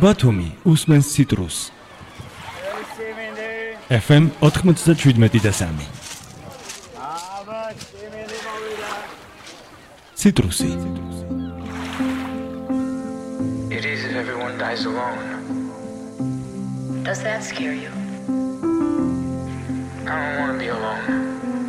ბათუმი უსმენს ციტრუს. FM 97.3. ციტრუსი. It is if everyone dies alone. Does that scare you? I don't want to be alone.